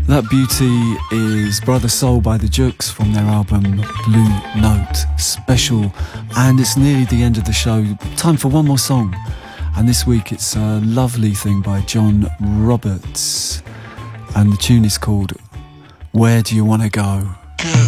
That beauty is Brother Soul by the Jukes from their album Blue Note Special. And it's nearly the end of the show. Time for one more song. And this week it's a lovely thing by John Roberts. And the tune is called Where Do You Want to Go?